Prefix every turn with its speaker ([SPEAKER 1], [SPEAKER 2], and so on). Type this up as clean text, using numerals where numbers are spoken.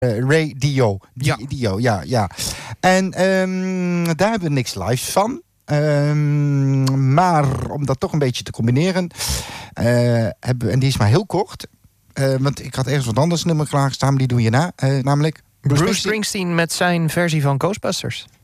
[SPEAKER 1] Radio.
[SPEAKER 2] Ja.
[SPEAKER 1] Dio, ja. En daar hebben we niks lives van. Maar om dat toch een beetje te combineren, hebben we, en die is maar heel kort. Want ik had ergens wat anders nummer klaarstaan, maar die doe je na. Namelijk
[SPEAKER 2] Bruce Springsteen met zijn versie van Ghostbusters.